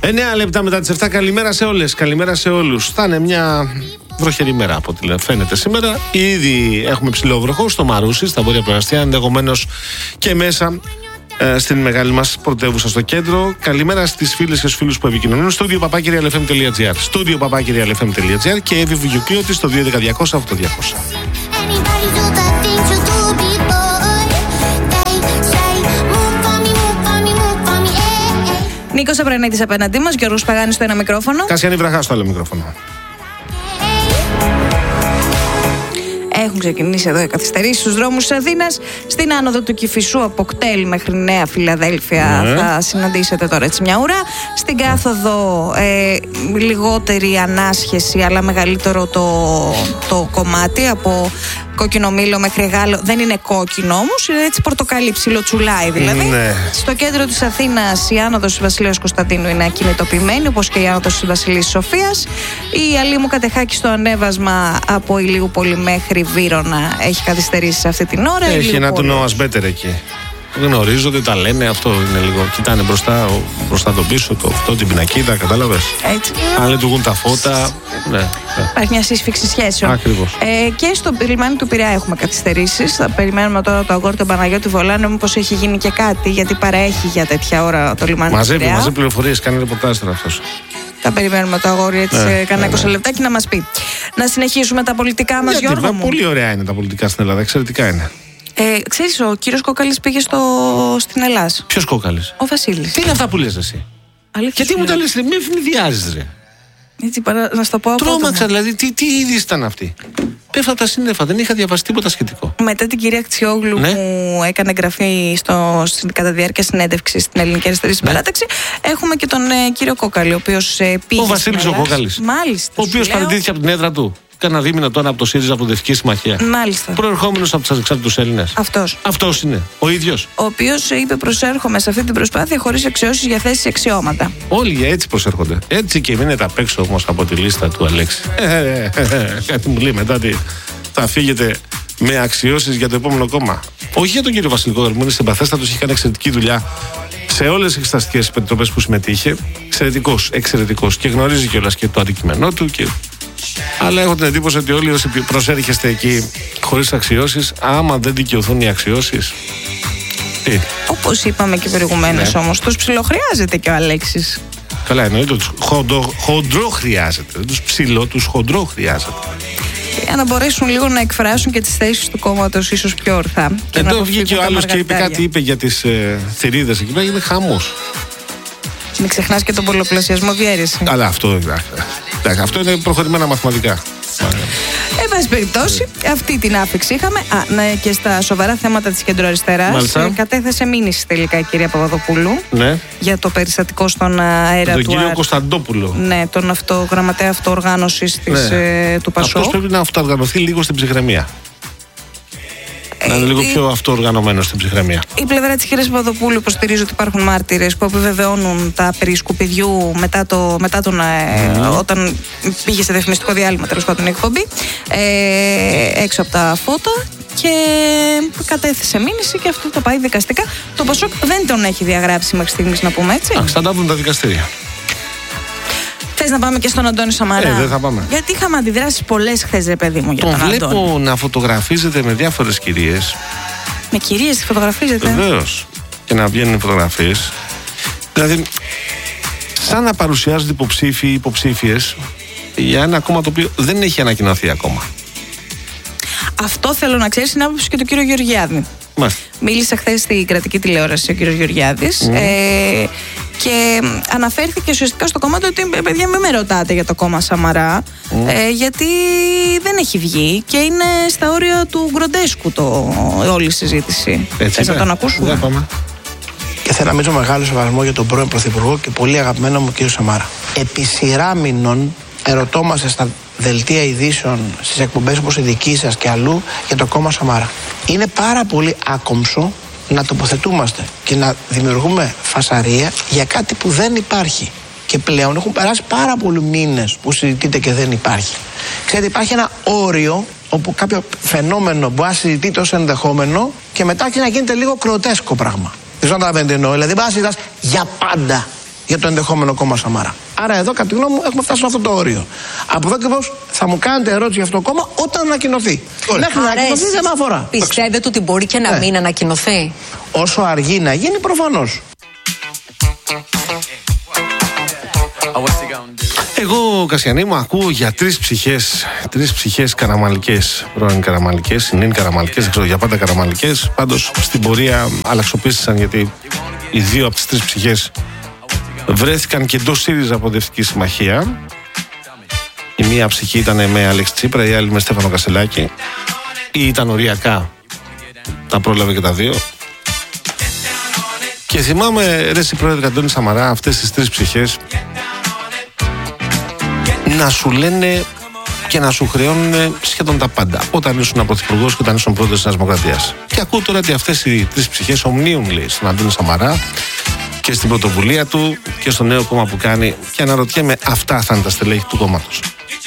9 λεπτά μετά τις 7. Καλημέρα σε όλες, καλημέρα σε όλους. Θα είναι μια βροχερή μέρα από ό,τι φαίνεται σήμερα. Ήδη έχουμε ψηλό βροχό στο Μαρούσι, στα βόρεια προαστία, ενδεχομένως και μέσα στην μεγάλη μας πρωτεύουσα στο κέντρο. Καλημέρα στις φίλες και στους φίλους που επικοινωνούν. Στούντιο papakirialfm.gr. Στούντιο papakirialfm.gr και Εύη Βουγιουκλίωτη στο 211-200-8200. Νίκος Απρανίτης απέναντί μας, Γιώργος Παγάνης στο ένα μικρόφωνο. Κασιανή Βραχά στο άλλο μικρόφωνο. Έχουν ξεκινήσει εδώ οι καθυστερήσεις στους δρόμους της Αθήνας. Στην άνοδο του Κηφισού από Κτέλ μέχρι Νέα Φιλαδέλφια θα συναντήσετε τώρα έτσι μια ουρά. Στην κάθοδο λιγότερη ανάσχεση, αλλά μεγαλύτερο το κομμάτι από Κόκκινο Μήλο μέχρι Γάλλο. Δεν είναι κόκκινο όμως, είναι έτσι πορτοκαλί, ψιλοτσουλάει δηλαδή. Στο κέντρο της Αθήνας η άνοδος της Βασιλέως Κωνσταντίνου είναι ακινητοποιημένη, όπως και η άνοδος της Βασιλής Σοφίας. Η Αλήμου Κατεχάκη στο ανέβασμα από Ηλιούπολη μέχρι Βύρωνα έχει καθυστερήσει σε αυτή την ώρα. Έχει ένα του Noah's Better εκεί. Γνωρίζονται, τα λένε, αυτό είναι λίγο. Κοιτάνε μπροστά το πίσω, την πινακίδα, κατάλαβες. Έτσι. Αν λειτουργούν τα φώτα. Ναι. Υπάρχει μια σύσφυξη σχέσεων. Ακριβώς. Και στο λιμάνι του Πειραιά έχουμε καθυστερήσεις. Θα περιμένουμε τώρα το αγόρι τον Παναγιώτη Βολάνο, μήπως έχει γίνει και κάτι, γιατί παραέχει για τέτοια ώρα το λιμάνι του Πειραιά. Μαζί πληροφορίες, κάνει ρεπορτάζ τώρα αυτός. Θα περιμένουμε το αγόρι έτσι κανένα 20 λεπτάκι να μας πει. Να συνεχίσουμε τα πολιτικά μας, Γιώργο μου. Πολύ ωραία είναι τα πολιτικά στην Ελλάδα, εξαιρετικά είναι. Ξέρεις, ο κύριος Κόκαλης πήγε στην Ελλάς. Ποιος Κόκαλης? Ο Βασίλης. Τι είναι αυτά που λες εσύ? Αλήθεια, γιατί μου τα λες, μη ευνηδιάζεις ρε. Έτσι, να στο πω από τρόμαξα δηλαδή, τι είδηση ήταν αυτή? Πέφτα τα σύννεφα, δεν είχα διαβάσει τίποτα σχετικό. Μετά την κυρία Κτιόγλου που έκανε εγγραφή κατά διάρκεια συνέντευξη στην Ελληνική Αριστερή Συμπαράταξη, έχουμε και τον κύριο Κόκαλη, ο οποίος πήγε. Ο Βασίλης ο Κόκαλης. Μάλιστα. Ο οποίος παραιτήθηκε από την έδρα του. Κάνα δίμηνο τώρα από το ΣΥΡΙΖΑ, από τη Δευτική Συμμαχία. Μάλιστα. Προερχόμενος από τους ανεξάρτητους Έλληνες. Αυτός είναι. Ο ίδιος. Ο οποίος είπε: προσέρχομαι σε αυτή την προσπάθεια χωρίς αξιώσεις για θέσεις αξιώματα. Όλοι έτσι προσέρχονται. Έτσι και μείνετε απ' έξω όμως από τη λίστα του Αλέξη. Κάτι μου λέει μετά ότι θα φύγετε με αξιώσεις για το επόμενο κόμμα. Όχι για τον κύριο Βασιλικό Δερμού, είναι συμπαθέστατος, είχε κάνει εξαιρετική δουλειά σε όλες τις εξεταστικές επιτροπές που συμμετείχε. Εξαιρετικός και γνωρίζει κιόλας και το αντικείμενό του. Αλλά έχω την εντύπωση ότι όλοι όσοι προσέρχεστε εκεί χωρίς αξιώσεις, άμα δεν δικαιωθούν οι αξιώσεις. Όπως είπαμε και προηγουμένως όμως, τους ψιλοχρειάζεται και ο Αλέξης. Καλά, εννοείται τους χοντρό χρειάζεται. Τους ψηλό, τους χοντρό χρειάζεται. Για να μπορέσουν λίγο να εκφράσουν και τις θέσεις του κόμματος ίσως πιο ορθά. Εδώ βγήκε ο άλλος και είπε για τις θηρίδες εκεί πέρα, είναι χαμός. Μην ξεχνάς και τον πολλαπλασιασμό διαίρεση. Αλλά αυτό είναι προχωρημένα μαθηματικά. Εν πάση περιπτώσει, αυτή την άφηξη είχαμε. Ναι, και στα σοβαρά θέματα της κεντροαριστεράς κατέθεσε μήνυση τελικά η κυρία Παπαδοπούλου για το περιστατικό στον αέρα του κύριο Κωνσταντόπουλο. Ναι, τον γραμματέα αυτοοργάνωσης του Πασόκ. Αυτός πρέπει να αυτοοργανωθεί λίγο στην ψυχραιμία. Να είναι λίγο πιο αυτοοργανωμένο στην ψυχραιμία. Η πλευρά της κυρίας Παπαδοπούλου υποστηρίζει ότι υπάρχουν μάρτυρες που επιβεβαιώνουν τα περί σκουπιδιού όταν πήγε σε διαφημιστικό διάλειμμα, τέλος πάντων η εκπομπή, έξω από τα φώτα, και κατέθεσε μήνυση και αυτό το πάει δικαστικά. Το Πασόκ δεν τον έχει διαγράψει μέχρι στιγμής, να πούμε έτσι. Θα τα βρουν τα δικαστήρια. Θες να πάμε και στον Αντώνη Σαμαρά? Δεν θα πάμε. Γιατί είχαμε αντιδράσεις πολλές χθες, ρε παιδί μου, για τον Αντώνη. Τον βλέπω να φωτογραφίζεται με διάφορες κυρίες. Με κυρίες φωτογραφίζεται? Βεβαίως. Και να βγαίνουν φωτογραφίες. Δηλαδή, σαν να παρουσιάζονται υποψήφοι ή υποψήφιες για ένα κόμμα το οποίο δεν έχει ανακοινωθεί ακόμα. Αυτό θέλω να ξέρεις, είναι άποψη και του κύριου Γεωργιάδη. Μίλησε χθες στην κρατική τηλεόραση ο κύριος Γεωργιάδης και αναφέρθηκε ουσιαστικά στο κόμμα του ότι παιδιά μην με ρωτάτε για το κόμμα Σαμαρά γιατί δεν έχει βγει και είναι στα όρια του γκροντέσκου όλη η συζήτηση. Θες να τον ακούσουμε? Δεν πάμε. Και θέλω να μιλήσω μεγάλο σεβασμό για τον πρώην Πρωθυπουργό και πολύ αγαπημένο μου κύριο Σαμάρα. Επί σειρά μηνών ερωτόμαστε στα δελτία ειδήσεων, στις εκπομπές όπως η δική σας και αλλού για το κόμμα Σαμάρα. Είναι πάρα πολύ άκομψο να τοποθετούμαστε και να δημιουργούμε φασαρία για κάτι που δεν υπάρχει. Και πλέον έχουν περάσει πάρα πολλοί μήνες που συζητείται και δεν υπάρχει. Ξέρετε, υπάρχει ένα όριο όπου κάποιο φαινόμενο μπορεί να συζητείται ως ενδεχόμενο και μετά και να γίνεται λίγο κροτέσκο πράγμα. Δεν καταλαβαίνετε τι εννοώ. Δηλαδή, μπορεί να συζητάς για πάντα για το ενδεχόμενο κόμμα Σαμάρα. Άρα εδώ, κατά τη γνώμη μου, έχουμε φτάσει σε αυτό το όριο. Από εδώ ακριβώς θα μου κάνετε ερώτηση για αυτό το κόμμα όταν ανακοινωθεί. Μέχρι να ανακοινωθεί δεν με αφορά. Πιστεύετε ότι μπορεί και να μην ανακοινωθεί? Όσο αργεί να γίνει, προφανώς. Εγώ, Κασιανή μου, ακούω για τρεις ψυχές καραμαλικές, πρώην καραμαλικές, συνήν καραμαλικές, δεν ξέρω, για πάντα καραμαλικές. Πάντως στην πορεία αλλαξοπίστησαν, γιατί οι δύο από τις τρεις ψυχές βρέθηκαν και εντός ΣΥΡΙΖΑ Προοδευτική Συμμαχία. Η μία ψυχή ήταν με Αλέξη Τσίπρα, η άλλη με Στέφανο Κασελάκη. Ή ήταν οριακά, τα πρόλαβε και τα δύο. Και θυμάμαι, ρε συ πρόεδρε Αντώνη Σαμαρά, αυτές τις τρεις ψυχές να σου λένε και να σου χρεώνουν σχεδόν τα πάντα όταν ήσουν πρωθυπουργός και όταν ήσουν πρόεδρος της Δημοκρατίας. Και ακούω τώρα ότι αυτές οι τρεις ψυχές ομνίουν, λέει, στον Αντώνη Σαμαρά και στην πρωτοβουλία του και στο νέο κόμμα που κάνει, και αναρωτιέμαι, αυτά θα είναι τα στελέχη του κόμματος?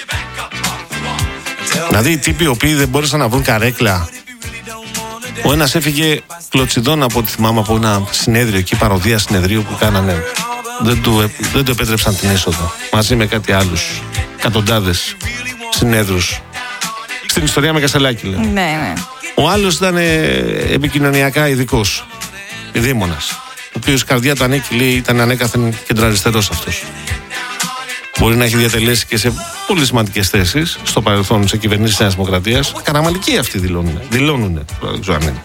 Δηλαδή οι τύποι οι οποίοι δεν μπόρεσαν να βρουν καρέκλα. Ο ένας έφυγε κλωτσιδών, από ό,τι θυμάμαι, από ένα συνέδριο εκεί, παροδία συνεδρίου που κάνανε. Δεν του επέτρεψαν την είσοδο. Μαζί με κάτι άλλους εκατοντάδες συνέδρους. Στην ιστορία με Κασελάκη, λέει. Ναι. Ο άλλος ήταν επικοινωνιακά ειδικός, δήμονας, ο οποίος καρδιά του ανήκει, λέει, ήταν ανέκαθεν κεντροαριστερός αυτός. Μπορεί να έχει διατελέσει και σε πολύ σημαντικές θέσεις στο παρελθόν σε κυβερνήσεις της Νέας Δημοκρατίας. Καραμαλικοί αυτοί δηλώνουνε, δεν ξέρω αν είναι.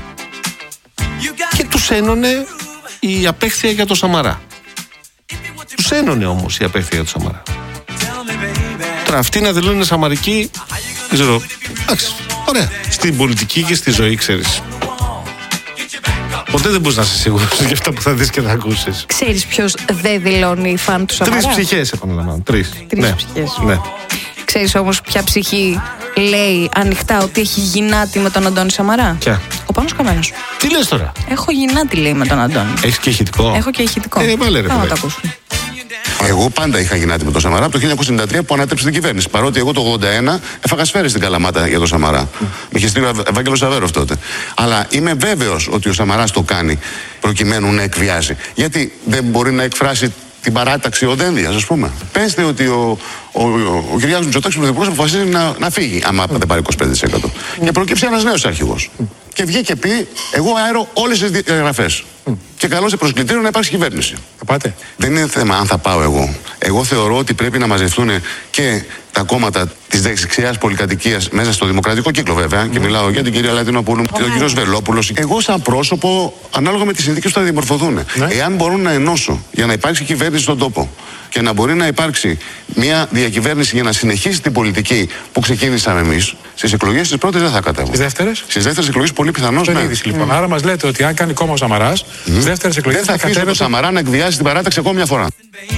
Και τους ένωνε η απέχθεια για το Σαμαρά. Τους ένωνε όμως η απέχθεια για το Σαμαρά. Τώρα αυτοί να δηλώνουν σαμαρικοί, δεν ξέρω. Εντάξει, ωραία. Στην πολιτική και στη ζωή, ξέρεις. Ποτέ δεν μπορείς να είσαι σίγουρος για αυτά που θα δεις και θα ακούσεις. Ξέρεις ποιος δεν δηλώνει φαν του Σαμαρά? Τρεις ψυχές, επαναλαμβάνω. Τρεις ψυχές. Ναι. Ξέρεις όμως ποια ψυχή λέει ανοιχτά ότι έχει γυνάτη με τον Αντώνη Σαμαρά? Ποια? Ο Πάνος Καμένος. Τι λες τώρα? Έχω γυνάτη, λέει, με τον Αντώνη. Έχεις και ηχητικό? Έχω και ηχητικό. Βάλε ρε. Θα το ακούσουμε. Εγώ πάντα είχα γυνάτη με τον Σαμαρά από το 1993 που ανάτρεψε την κυβέρνηση. Παρότι εγώ το 1981 έφαγα σφαίρες στην Καλαμάτα για τον Σαμαρά. Με είχε στείλει ο Ευάγγελος Σαβέροφ τότε. Αλλά είμαι βέβαιος ότι ο Σαμαράς το κάνει προκειμένου να εκβιάζει. Γιατί δεν μπορεί να εκφράσει την παράταξη ο Δένδιας, ας πούμε. Πέστε ότι ο Κυριάκος Μητσοτάκης, ο πρωθυπουργός, αποφασίζει να φύγει, άμα δεν πάρει 25%. Και προκύψει ένας νέος αρχηγός. Και βγήκε και πει: εγώ αέρω όλες τις διαγραφές. Και καλώ σε προσκλητήριο να υπάρξει κυβέρνηση. Θα πάτε? Δεν είναι θέμα αν θα πάω εγώ. Εγώ θεωρώ ότι πρέπει να μαζευτούν και τα κόμματα της δεξιάς πολυκατοικίας μέσα στο δημοκρατικό κύκλο, βέβαια. Και μιλάω για την κυρία Λατινοπούλου, τον κύριο Σβελόπουλο. Εγώ, σαν πρόσωπο, ανάλογα με τις συνθήκες που θα διαμορφωθούν. Εάν μπορούν να ενώσω για να υπάρξει κυβέρνηση στον τόπο και να μπορεί να υπάρξει μια διακυβέρνηση για να συνεχίσει την πολιτική που ξεκίνησαμε εμείς, στις εκλογές τις πρώτες δεν θα κατέβω. Στις δεύτερες? Στις δεύτερες εκλογές πολύ πιθανώς ναι. Λοιπόν. Άρα μας λέτε ότι αν κάνει κόμμα ο Σαμαράς, στις δεύτερες εκλογές δεν θα αφήσω τον Σαμαρά να εκβιάζει την παράταξη ακόμη μια φορά.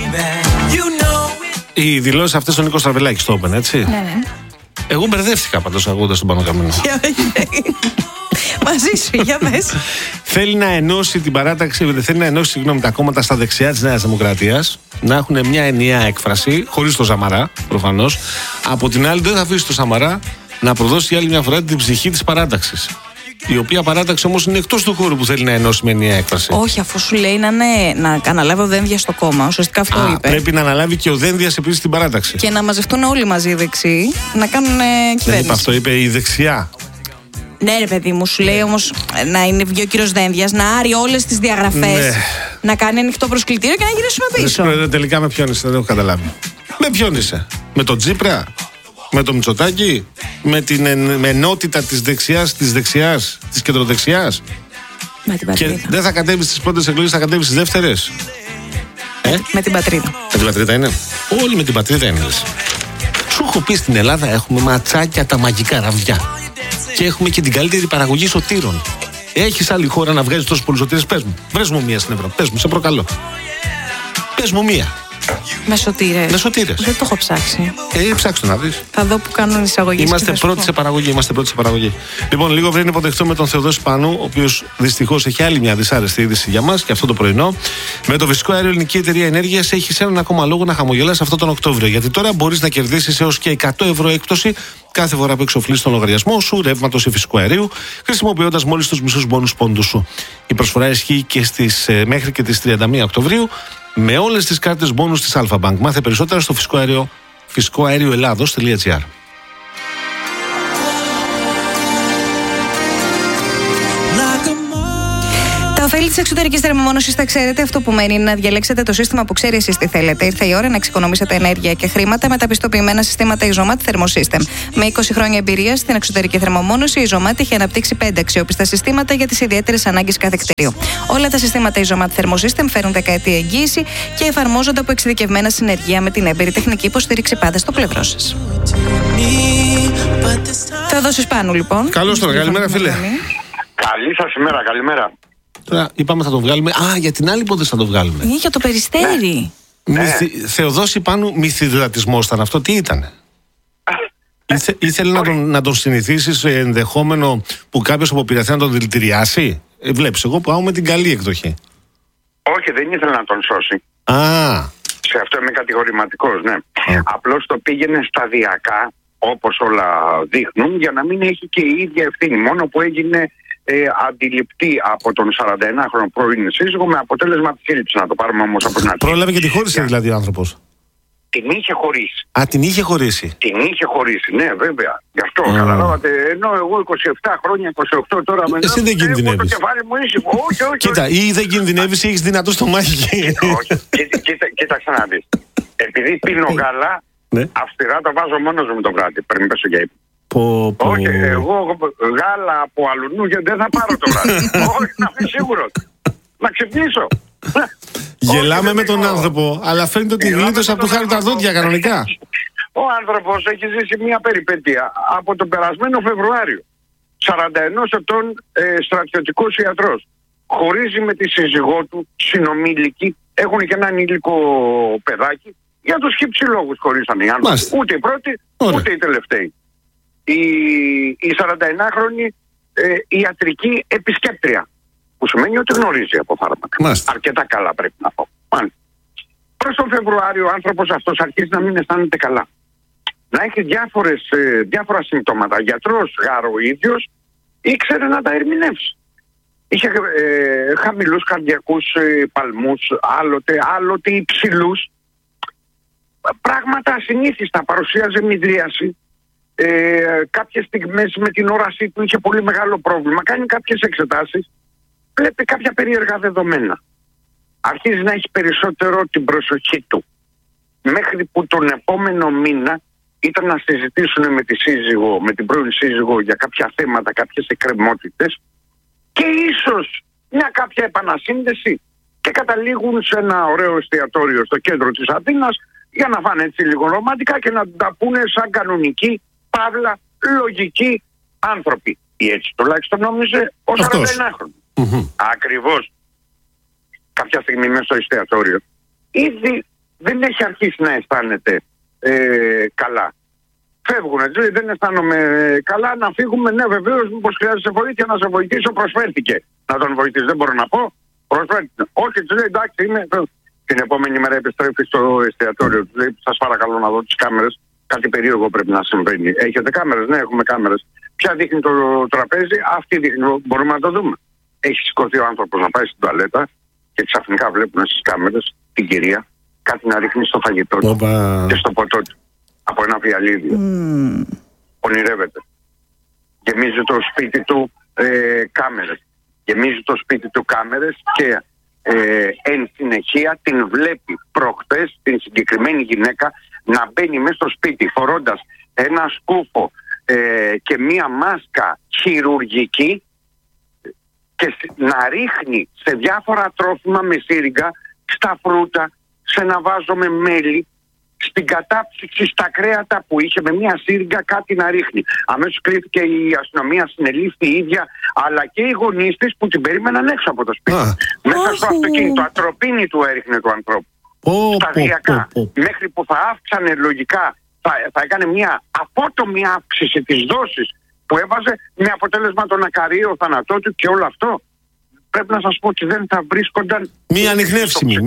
Οι δηλώσεις αυτές στον Νίκο Στραβελάκη το όπεν, έτσι. Ναι. Εγώ μπερδεύτηκα πάντως ακούγοντας τον Πάνο Καμένο. Μαζί σου, για πες. Θέλει να ενώσει την παράταξη, θέλει να ενώσει, τα κόμματα στα δεξιά της Νέας Δημοκρατίας, να έχουν μια ενιαία έκφραση, χωρίς το Σαμαρά, προφανώς. Από την άλλη, δεν θα αφήσει το Σαμαρά να προδώσει για άλλη μια φορά την ψυχή της παράταξης. Η οποία παράταξη όμως είναι εκτός του χώρου που θέλει να ενώσει με ενιαία έκφραση. Όχι, αφού σου λέει να αναλάβει ο Δένδιας στο κόμμα. Ουσιαστικά αυτό είπε. Πρέπει να αναλάβει και ο Δένδιας επίσης την παράταξη. Και να μαζευτούν όλοι μαζί οι δεξιοί να κάνουν κυβέρνηση. Δεν είπε αυτό, είπε η δεξιά. Ναι, ρε παιδί μου, σου λέει όμως να είναι βγει ο κύριος Δένδιας, να άρει όλες τις διαγραφές, ναι. Να κάνει ανοιχτό προσκλητήριο και να γυρίσουμε πίσω. Τελικά με ποιον είσαι, δεν έχω καταλάβει. Με ποιον είσαι? Με τον Τσίπρα? Με το Μητσοτάκη? Με την ενότητα της δεξιάς, της κεντροδεξιάς? Με την Πατρίδα. Και δεν θα κατέβεις στις πρώτες εκλογές, θα κατέβεις στις δεύτερες. Με την Πατρίδα. Με την Πατρίδα είναι. Όλοι με την Πατρίδα είναι. Σου έχω πει, στην Ελλάδα έχουμε ματσάκια τα μαγικά ραβδιά. Και έχουμε και την καλύτερη παραγωγή σωτήρων. Έχεις άλλη χώρα να βγάζεις τόσους πολλούς σωτήρες? Πες μου. Βρες μου μία στην Ευρώπη. Πες μου, σε προκαλώ. Πες μου μία. Με σωτήρες. Δεν το έχω ψάξει. Ψάξ' το να δεις. Θα δω που κάνουν εισαγωγές. Είμαστε πρώτοι σε παραγωγή. Λοιπόν, λίγο πριν υποδεχτούμε τον Θεοδόση Πάνου, ο οποίος δυστυχώς έχει άλλη μια δυσάρεστη είδηση για μας και αυτό το πρωινό. Με το φυσικό αέριο Ελληνική Εταιρεία Ενέργειας έχεις έναν ακόμα λόγο να χαμογελάς αυτόν τον Οκτώβριο. Γιατί τώρα μπορείς να κερδίσεις έως και 100 ευρώ έκπτωση κάθε φορά που εξοφλείς τον λογαριασμό σου ρεύματος ή φυσικού αερίου, χρησιμοποιώντας μόλις τους μισούς μπόνους πόντους σου. Η προσφορά ισχύει και μέχρι και τις 31 Οκτωβρίου με όλες τις κάρτες μπόνους της Alpha Bank. Μάθε περισσότερα στο φυσικοαέρioελλάδος.gr. Τα ωφέλη της εξωτερικής θερμομόνωσης τα ξέρετε. Αυτό που μένει είναι να διαλέξετε το σύστημα που ξέρει εσείς τι θέλετε. Ήρθε η ώρα να εξοικονομήσετε ενέργεια και χρήματα με τα πιστοποιημένα συστήματα Isomat Thermosystem. Με 20 χρόνια εμπειρία στην εξωτερική θερμομόνωση, η Isomat έχει αναπτύξει 5 αξιόπιστα συστήματα για τις ιδιαίτερες ανάγκες κάθε κτηρίου. Όλα τα συστήματα Isomat Thermosystem φέρουν δεκαετή εγγύηση και εφαρμόζονται από εξειδικευμένα συνεργεία με την έμπειρη τεχνική υποστήριξη πάντα στο πλευρό σας. Θεοδόσης Πάνου, λοιπόν. Καλώς τώρα, καλημέρα, φίλε. Καλή σας ημέρα, καλημέρα. Τώρα είπαμε θα το βγάλουμε. Για την άλλη πότε θα το βγάλουμε. Για το Περιστέρι. Θεοδόση Πάνου, μυθιδρατισμός ήταν αυτό, τι ήτανε? Ήθελε να τον συνηθίσει σε ενδεχόμενο που κάποιος από πειραθεί να τον δηλητηριάσει. Βλέπεις, εγώ πάω με την καλή εκδοχή. Όχι, δεν ήθελε να τον σώσει. Σε αυτό είμαι κατηγορηματικός, ναι. Απλώς το πήγαινε σταδιακά, όπως όλα δείχνουν, για να μην έχει και η ίδια ευθύνη. Μόνο που έγινε αντιληπτή από τον 41χρονο πρώην σύζυγο, με αποτέλεσμα τη σύλληψη. Να το πάρουμε όμως από την αρχή. Πρόλαβε και τη χώρισε δηλαδή ο άνθρωπος. Την είχε χωρίσει. Την είχε χωρίσει. Την είχε χωρίσει, ναι, βέβαια. Γι' αυτό καταλάβατε. Ενώ εγώ 27 χρόνια, 28 τώρα με. Εσύ δεν κινδυνεύεις. Το κεφάλι μου ήσυχο. Όχι. Κοίτα, ή δεν κινδυνεύεις ή έχεις δυνατό στομάχι. Όχι. Κοίταξε να δεις. Επειδή πίνω γάλα, αυστηρά το βάζω μόνος μου το βράδυ. Πριν πέσω για ύπνο. Όχι, εγώ γάλα από αλουνού δεν θα πάρω το βράδυ. Όχι, να είμαι σίγουρος. Να ξυπνήσω. Γελάμε με τον άνθρωπο, αλλά φαίνεται ότι γλίτωσε από του χάρη τα δόντια κανονικά. Ο άνθρωπος έχει ζήσει μια περιπέτεια από τον περασμένο Φεβρουάριο. 41 ετών στρατιωτικός ιατρός. Χωρίζει με τη σύζυγό του, συνομήλικη, έχουν και ένα ανήλικο παιδάκι. Για τους χύψη λόγους χωρίσανε οι άνθρωποι. Ούτε οι πρώτοι, ούτε οι τελευταίοι. Η 41χρονη ιατρική επισκέπτρια, που σημαίνει ότι γνωρίζει από φάρμακα. Αρκετά καλά πρέπει να πω. Προς τον Φεβρουάριο ο άνθρωπος αυτός αρχίζει να μην αισθάνεται καλά. Να έχει διάφορα συμπτώματα. Γιατρός γάρο ο ίδιος ήξερε να τα ερμηνεύσει. Είχε χαμηλούς καρδιακούς παλμούς, άλλοτε υψηλούς. Πράγματα ασυνήθιστα. Παρουσίαζε μυδρίαση. Κάποιες στιγμές με την όρασή του είχε πολύ μεγάλο πρόβλημα. Κάνει κάποιες εξετάσεις. Βλέπει κάποια περίεργα δεδομένα. Αρχίζει να έχει περισσότερο την προσοχή του. Μέχρι που τον επόμενο μήνα ήταν να συζητήσουν με την πρώην σύζυγο για κάποια θέματα, κάποιες εκκρεμότητες και ίσως μια κάποια επανασύνδεση και καταλήγουν σε ένα ωραίο εστιατόριο στο κέντρο της Αθήνας για να φάνε έτσι λίγο ρομαντικά και να τα πούνε σαν κανονικοί, παύλα, λογικοί άνθρωποι. Ή έτσι τουλάχιστον νόμιζε ο 41χρονος. Ακριβώς. Κάποια στιγμή μέσα στο εστιατόριο ήδη δεν έχει αρχίσει να αισθάνεται καλά. Φεύγουνε, δηλαδή δεν αισθάνομαι καλά, να φύγουμε. Ναι, βεβαίως, μήπως χρειάζεται βοήθεια, να σε βοηθήσω. Προσφέρθηκε να τον βοηθήσει, δεν μπορώ να πω. Προσφέρθηκε. Όχι, του λέει εντάξει, είμαι. Την επόμενη μέρα επιστρέφει στο εστιατόριο. Του λέει: σας παρακαλώ να δω τις κάμερες. Κάτι περίεργο πρέπει να συμβαίνει. Έχετε κάμερες? Ναι, έχουμε κάμερες. Ποια δείχνει το τραπέζι? Αυτή δείχνει. Μπορούμε να το δούμε. Έχει σηκωθεί ο άνθρωπος να πάει στην τουαλέτα και ξαφνικά βλέπουν στις κάμερες την κυρία κάτι να ρίχνει στο φαγητό του και στο ποτό του από ένα φιαλίδιο. Ονειρεύεται. Γεμίζει το σπίτι του κάμερες. Γεμίζει το σπίτι του κάμερες και εν συνεχεία την βλέπει προχτές την συγκεκριμένη γυναίκα να μπαίνει μέσα στο σπίτι φορώντας ένα σκούφο και μία μάσκα χειρουργική και να ρίχνει σε διάφορα τρόφιμα με σύριγγα, στα φρούτα, σε ένα βάζο με μέλι, στην κατάψυξη στα κρέατα που είχε με μια σύριγγα κάτι να ρίχνει. Αμέσως κρύφτηκε η αστυνομία, συνελήφθη η ίδια, αλλά και οι γονείς της που την περίμεναν έξω από το σπίτι. Μέσα στο αυτοκίνητο, ατροπίνη του έριχνε του ανθρώπου. Σταδιακά, μέχρι που θα αύξανε λογικά, θα έκανε μια απότομη αύξηση της δόσης που έβαζε, με αποτέλεσμα τον ακαριείο θάνατό του και όλο αυτό. Πρέπει να σας πω ότι δεν θα βρίσκονταν μία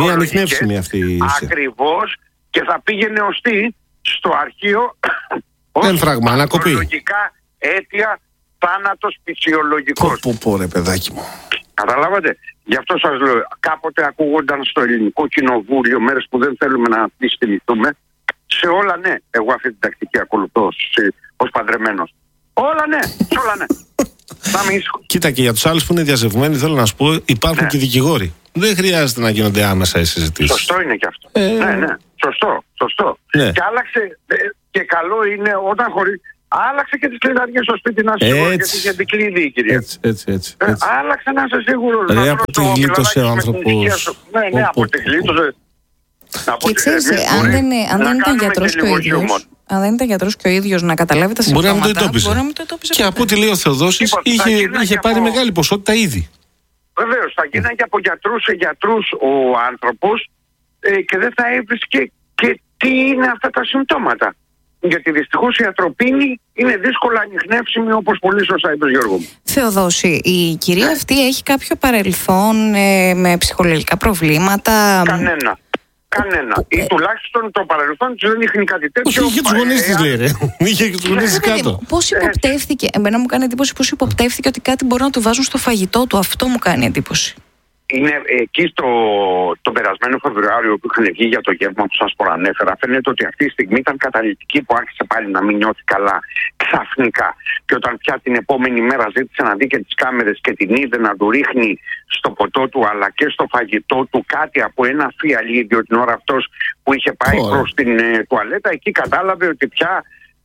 ανιχνεύσιμη αυτή. Ακριβώς, και θα πήγαινε ωστί στο αρχείο Έμφραγμα, ανακοπή. Φυσιολογικά αίτια, θάνατος φυσιολογικός. Πω ρε παιδάκι μου. Καταλάβατε. Γι' αυτό σας λέω, κάποτε ακούγονταν στο ελληνικό κοινοβούλιο, μέρες που δεν θέλουμε να δυστημηθούμε, σε όλα ναι. Εγώ αυτή την τακτική ακολουθώ ως παντρεμένος. Όλα ναι, σε όλα ναι. Θα είμαι ήσυχος. Κοίτα, και για τους άλλους που είναι διαζευμένοι, θέλω να σου πω, υπάρχουν και δικηγόροι. Δεν χρειάζεται να γίνονται άμεσα οι συζητήσεις. Σωστό είναι και αυτό. Ναι. Σωστό. Ναι. Και άλλαξε, και καλό είναι όταν άλλαξε και τις κλειδαριές στο σπίτι να είσαι σίγουρος, γιατί είχε αντικλείδι η κυρία. Έτσι. Άλλαξε να είσαι σίγουρος. Από τη γλίτωσε ο άνθρωπος. Ναι, από τη γλίτωσε. Και ξέρεις, αν δεν ήταν γιατρός και ο ίδιος, αν δεν ήταν γιατρός και ο ίδιος να καταλάβει τα συμπτώματα, μπορεί να μην το εντόπιζε. Και από ό,τι λέει ο Θεοδόσης, είχε πάρει μεγάλη ποσότητα ήδη. Βεβαίως, θα γίνανε και από γιατρούς σε γιατρούς ο άνθρωπος και δεν θα έβρισκε και τι είναι αυτά τα συμπτώματα. Γιατί δυστυχώς η ατροπίνη είναι δύσκολα ανιχνεύσιμη, όπως πολύ σωστά είπε ο Γιώργο. Θεοδόση, η κυρία αυτή έχει κάποιο παρελθόν με ψυχολογικά προβλήματα? Κανένα. Ή τουλάχιστον το παρελθόν της δεν είχε κάτι τέτοιο. Είχε τους γονείς της, λέει, ρε. Είχε τους γονείς της κάτω. Πώς υποπτεύθηκε, εμένα μου κάνει εντύπωση πώς υποπτεύθηκε ότι κάτι μπορεί να του βάζουν στο φαγητό του. Αυτό μου κάνει εντύπωση. Είναι εκεί τον περασμένο Φεβρουάριο που είχαν βγει για το γεύμα που σας προανέφερα. Φαίνεται ότι αυτή τη στιγμή ήταν καταλυτική που άρχισε πάλι να μην νιώθει καλά ξαφνικά. Και όταν πια την επόμενη μέρα ζήτησε να δει και τις κάμερες και την είδε να του ρίχνει στο ποτό του αλλά και στο φαγητό του κάτι από ένα φιαλίδιο την ώρα αυτός που είχε πάει προς την τουαλέτα, εκεί κατάλαβε ότι πια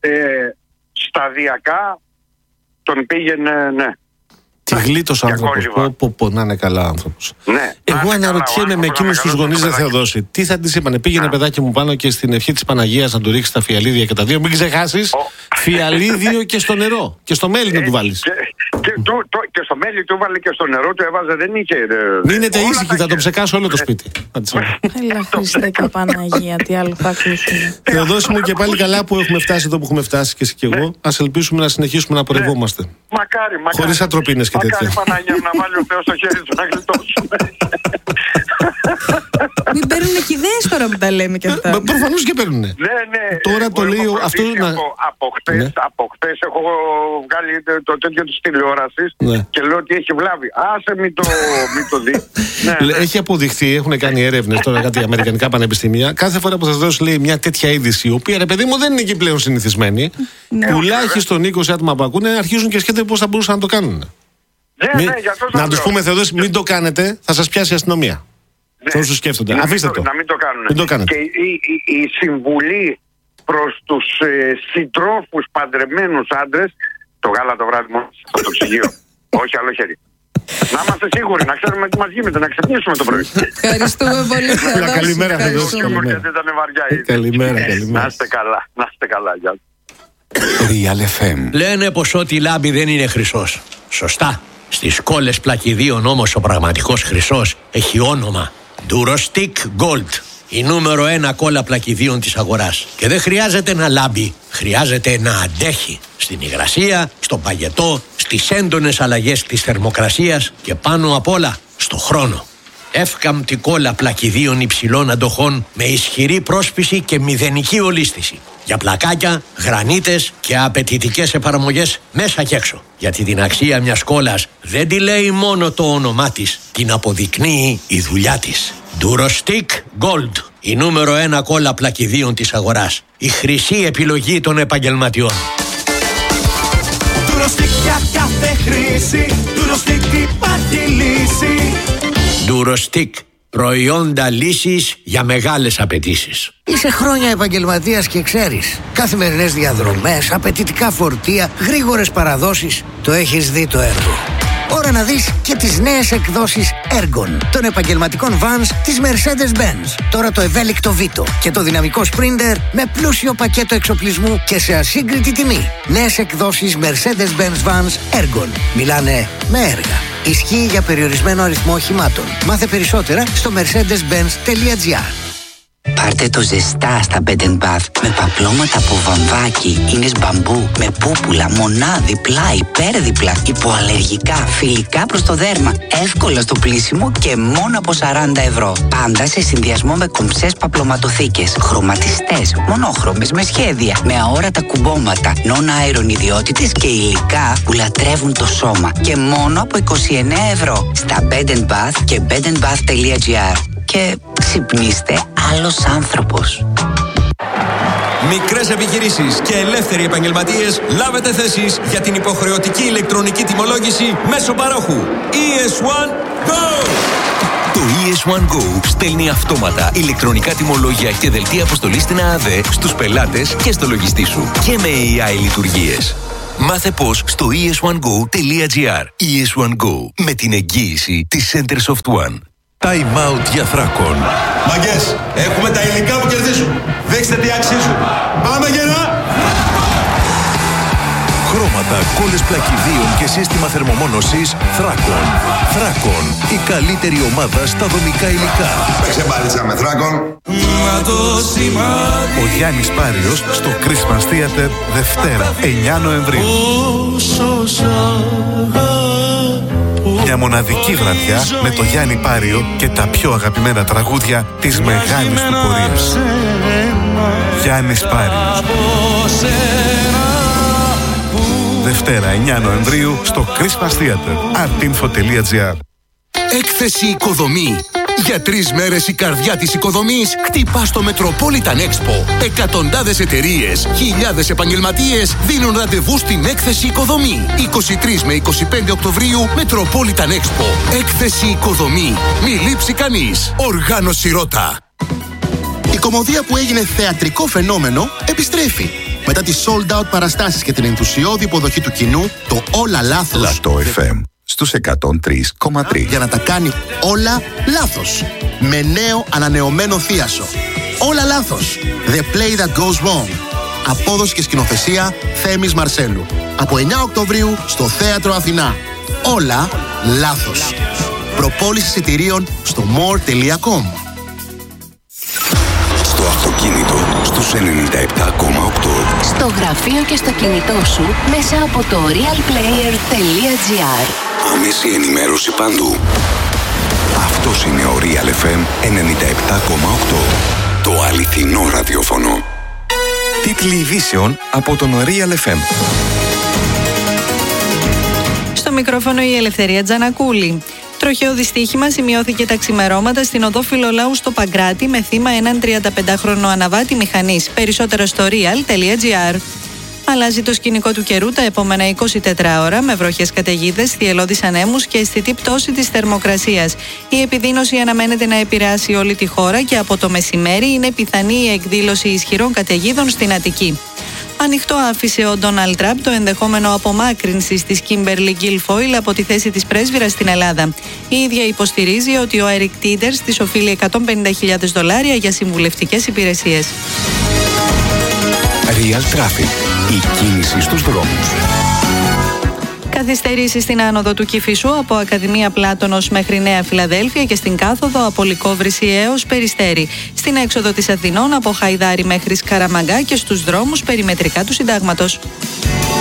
σταδιακά τον πήγαινε, ναι. Τη γλίτωσε ο άνθρωπος. Να είναι καλά άνθρωπος. Ναι, εγώ αναρωτιέμαι με εκείνους τους γονείς δεν θα δώσει. Τι θα της είπανε? Πήγαινε παιδάκι μου πάνω και στην ευχή της Παναγίας να του ρίξει τα φιαλίδια και τα δύο. Μην ξεχάσεις φιαλίδιο και στο νερό. Και στο μέλι να του βάλεις. Και στο μέλι του βάλε και στο νερό του έβαζε, δεν είχε. Μείνετε ήσυχοι, θα το ψεκάσω όλο το σπίτι. Έλα Χριστέ και Παναγία, τι άλλο θα ακούσουμε. Θεοδόση μου, και πάλι καλά που έχουμε φτάσει εδώ που έχουμε φτάσει και εσύ και εγώ. Ας ελπίσουμε να συνεχίσουμε να πορευόμαστε. Μακάρι. Χωρίς ατροπίνες και τέτοια. Μακάρι, Παναγία, να βάλει ο Θεός στο χέρι του να γλιτώσουμε. Μην παίρνουν και ιδέες τώρα που τα λέμε και αυτά. Προφανώς και παίρνουνε. Ναι. Τώρα το λέει αυτό. Από χτες έχω βγάλει το τέτοιο της τηλεόρασης και λέω ότι έχει βλάβει. Άσε μην το δει. Έχει αποδειχθεί, έχουν κάνει έρευνες τώρα κάτι αμερικανικά πανεπιστήμια. Κάθε φορά που θα δώσει, λέει, μια τέτοια είδηση, η οποία, ρε παιδί μου, δεν είναι εκεί πλέον συνηθισμένη, τουλάχιστον 20 άτομα που ακούνε αρχίζουν και σκέφτονται πώς θα μπορούσαν να το κάνουν. Να τους πούμε, Θεοδόση, μην το κάνετε, θα σας πιάσει η αστυνομία. Όσους σκέφτονται. Αφήστε το. Να μην το κάνουν. Και η συμβουλή προς τους συντρόφους παντρεμένους άντρες, το γάλα το βράδυ μόνο στο ψυγείο. Όχι άλλο χέρι. Να είμαστε σίγουροι, να ξέρουμε τι μας γίνεται, να ξυπνήσουμε το πρωί. Ευχαριστούμε πολύ. Καλημέρα, Θεοδόση. Καλημέρα. Να είστε καλά. Γεια. Real FM. Λένε πως ό,τι λάμπει δεν είναι χρυσός. Σωστά. Στις κόλλες πλακιδίων όμως ο πραγματικός χρυσός έχει όνομα Durostic Gold. Η νούμερο 1 κόλλα πλακιδίων της αγοράς. Και δεν χρειάζεται να λάμπει, χρειάζεται να αντέχει. Στην υγρασία, στο παγετό, στις έντονες αλλαγές της θερμοκρασίας και πάνω απ' όλα στο χρόνο. Εύκαμπτη κόλλα πλακιδίων υψηλών αντοχών με ισχυρή πρόσπιση και μηδενική ολίσθηση. Για πλακάκια, γρανίτες και απαιτητικές εφαρμογές μέσα και έξω. Γιατί την αξία μιας κόλλας δεν τη λέει μόνο το όνομά της, την αποδεικνύει η δουλειά της. Durostic Gold, η νούμερο 1 κόλλα πλακιδίων της αγοράς. Η χρυσή επιλογή των επαγγελματιών. Durostic για κάθε χρήση, Durostic υπάρχει λύση. Durostic, προϊόντα λύσης για μεγάλες απαιτήσεις. Είσαι χρόνια επαγγελματίας και ξέρεις. Καθημερινές διαδρομές, απαιτητικά φορτία, γρήγορες παραδόσεις. Το έχεις δει το έργο. Ώρα να δεις και τις νέες εκδόσεις Ergon των επαγγελματικών vans της Mercedes-Benz. Τώρα το ευέλικτο Vito και το δυναμικό Sprinter με πλούσιο πακέτο εξοπλισμού και σε ασύγκριτη τιμή. Νέες εκδόσεις Mercedes-Benz vans Ergon. Μιλάνε με έργα. Ισχύει για περιορισμένο αριθμό οχημάτων. Μάθε περισσότερα στο mercedes-benz.gr. Πάρτε το ζεστά στα Bed & Bath με παπλώματα από βαμβάκι, ίνες μπαμπού, με πούπουλα, μονάδι, πλάι, υπέρδιπλα, υποαλλεργικά, φιλικά προς το δέρμα, εύκολα στο πλύσιμο και μόνο από 40 ευρώ. Πάντα σε συνδυασμό με κομψές παπλωματοθήκες, χρωματιστές, μονόχρωμες, με σχέδια, με αόρατα κουμπώματα, non-iron ιδιότητες και υλικά που λατρεύουν το σώμα. Και μόνο από 29 ευρώ στα Bed & Bath και bedandbath.gr. Και ξυπνήστε άλλος άνθρωπος. Μικρές επιχειρήσεις και ελεύθεροι επαγγελματίες, λάβετε θέσεις για την υποχρεωτική ηλεκτρονική τιμολόγηση μέσω παρόχου. ES1 Go! Το ES1 Go στέλνει αυτόματα ηλεκτρονικά τιμολόγια και δελτία αποστολής στην ΑΑΔ στους πελάτες και στο λογιστή σου και με AI λειτουργίες. Μάθε πώς στο es1go.gr. ES1 Go με την εγγύηση της Center Soft One. Time out για Θράκον. Μαγκές, έχουμε τα υλικά που κερδίζουν. Δείξτε τι αξίζουν. Πάμε γερά! Χρώματα, κόλλες πλακιδίων και σύστημα θερμομόνωσης Θράκον. Θράκον, η καλύτερη ομάδα στα δομικά υλικά. Παίξε μπάλιτσα με Θράκον. Ο Γιάννης Πάριος στο Christmas Theater Δευτέρα, 9 Νοεμβρίου. Μια μοναδική βραδιά με το Γιάννη Πάριο και τα πιο αγαπημένα τραγούδια της μεγάλης του πορείας. Γιάννης Πάριος. Δευτέρα 9 Νοεμβρίου στο Christmas Theater. artinfo.gr. Έκθεση Οικοδομή. Για 3 μέρες η καρδιά της οικοδομής χτυπά στο Metropolitan Expo. Εκατοντάδες εταιρείες, χιλιάδες επαγγελματίες δίνουν ραντεβού στην Έκθεση Οικοδομή. 23 με 25 Οκτωβρίου Metropolitan Expo. Έκθεση Οικοδομή. Μη λείψει κανείς. Οργάνωση Ρώτα. Η κωμωδία που έγινε θεατρικό φαινόμενο επιστρέφει. Μετά τις sold out παραστάσεις και την ενθουσιώδη υποδοχή του κοινού, το Όλα Λάθος. Λατό FM στους 103,3. Για να τα κάνει όλα λάθος. Με νέο ανανεωμένο θίασο. Όλα λάθος. The play that goes wrong. Απόδοση και σκηνοθεσία Θέμης Μαρσέλου. Από 9 Οκτωβρίου στο Θέατρο Αθηνά. Όλα λάθος. Προπόληση εισιτηρίων στο more.com. Στο αυτοκίνητο στους 97,8. Στο γραφείο και στο κινητό σου μέσα από το realplayer.gr. Άμεση ενημέρωση παντού. Αυτός είναι ο Real FM 97,8. Το αληθινό ραδιόφωνο. Τίτλοι ειδήσεων από τον Real FM. Στο μικρόφωνο η Ελευθερία Τζανακούλη. Τροχαίο δυστύχημα σημειώθηκε τα ξημερώματα στην οδό Φιλολάου στο Παγκράτη με θύμα έναν 35χρονο αναβάτη μηχανής. Περισσότερο στο real.gr. Αλλάζει το σκηνικό του καιρού τα επόμενα 24 ώρα με βροχές καταιγίδες, θυελλώδεις ανέμους και αισθητή πτώση της θερμοκρασίας. Η επιδείνωση αναμένεται να επηρεάσει όλη τη χώρα και από το μεσημέρι είναι πιθανή η εκδήλωση ισχυρών καταιγίδων στην Αττική. Ανοιχτό άφησε ο Ντόναλντ Τραμπ το ενδεχόμενο απομάκρυνσης της Κίμπερλι Γκίλφοιλ από τη θέση της πρέσβυρας στην Ελλάδα. Η ίδια υποστηρίζει ότι ο Έρικ Τίντερς της οφείλει $150,000 για συμβουλευτικές υπηρεσίες. Real Traffic. Η κίνηση στους δρόμους. Καθυστερήσεις στην άνοδο του Κηφισού από Ακαδημία Πλάτωνος μέχρι Νέα Φιλαδέλφια και στην κάθοδο από Λυκόβρηση έως Περιστέρι. Στην έξοδο της Αθηνών από Χαϊδάρη μέχρι Σκαραμαγκά και στους δρόμους περιμετρικά του Συντάγματος.